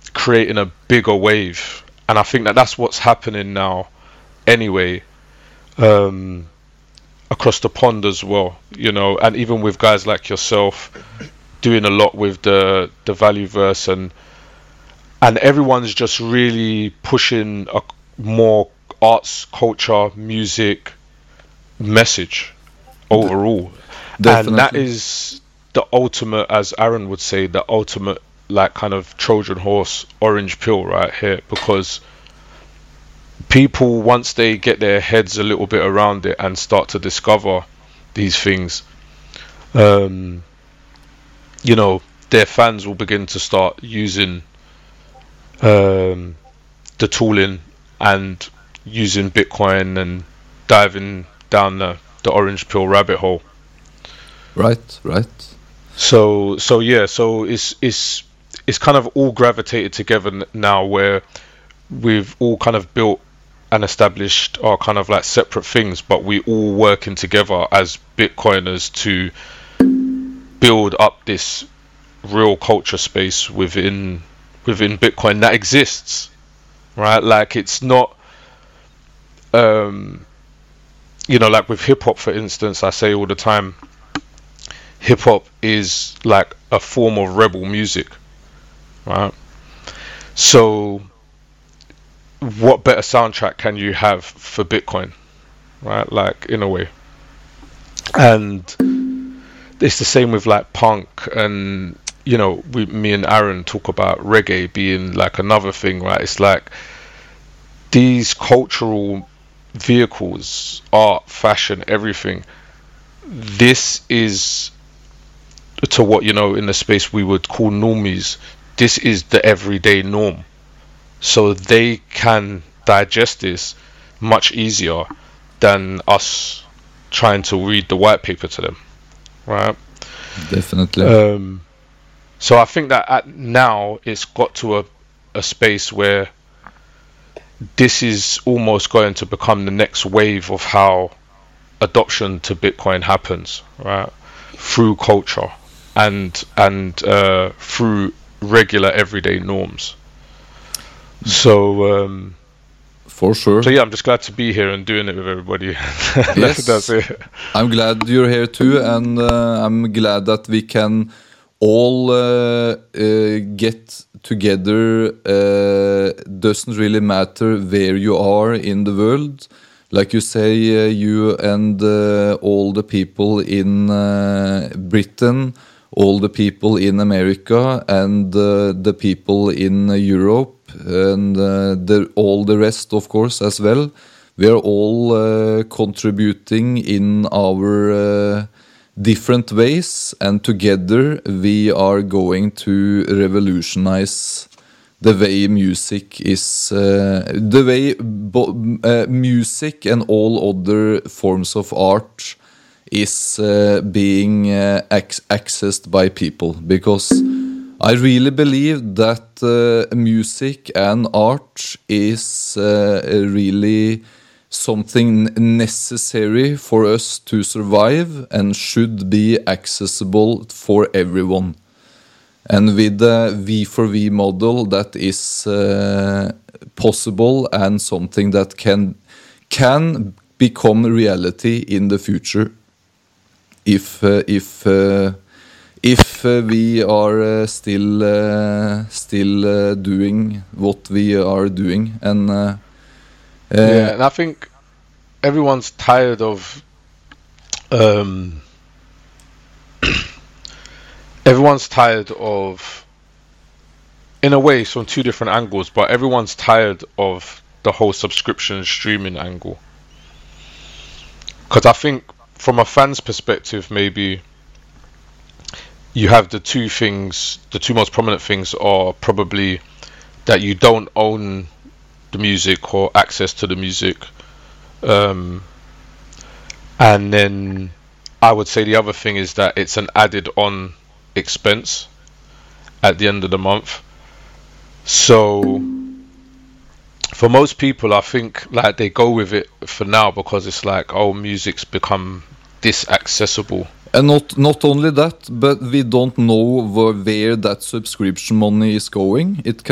creating a bigger wave, and I think that that's what's happening now anyway, um, across the pond as well, and even with guys like yourself doing a lot with the value verse, and everyone's just really pushing a more arts, culture, music message overall. And that Definitely. is the ultimate, as Aaron would say, the ultimate like kind of Trojan horse orange pill right here, because people, once they get their heads a little bit around it and start to discover these things, um their fans will begin to start using um the tooling and using Bitcoin and diving down the orange pill rabbit hole. Right, right. So yeah, so it's kind of all gravitated together now, where we've all kind of built and established our kind of like separate things, but we all working together as Bitcoiners to build up this real culture space within Bitcoin that exists, right? Like it's not, um, like with hip hop, for instance, I say all the time, hip hop is like a form of rebel music, right? So, what better soundtrack can you have for Bitcoin, right? Like in a way, and it's the same with like punk, and me and Aaron talk about reggae being like another thing, right? It's like these cultural vehicles, art, fashion, everything. This is to what in the space we would call normies. This is the everyday norm, so they can digest this much easier than us trying to read the white paper to them, right? Definitely. Um, so I think that now it's got to a space where this is almost going to become the next wave of how adoption to Bitcoin happens, right? Through culture and through regular everyday norms. So For sure. so yeah, I'm just glad to be here and doing it with everybody. That's Yes. it. I'm glad you're here too, and I'm glad that we can all get together. Doesn't really matter where you are in the world. Like you say, you and all the people in Britain, all the people in America, and the people in Europe, and all the rest, of course, as well. We are all contributing in our different ways, and together we are going to revolutionize the way music is, the way music and all other forms of art is being accessed by people, because I really believe that music and art is really something necessary for us to survive and should be accessible for everyone. And with the V for V model, that is possible and something that can become reality in the future if we are still doing what we are doing. And Yeah, and I think everyone's tired of um everyone's tired of, in a way, it's on two different angles, but everyone's tired of the whole subscription streaming angle. Because I think from a fan's perspective, maybe you have the two most prominent things are probably that you don't own the music or access to the music, um, and then I would say the other thing is that it's an added on expense at the end of the month. So for most people, I think like they go with it for now because it's like, oh, music's become this accessible. and not only that, but we don't know where that subscription money is going. It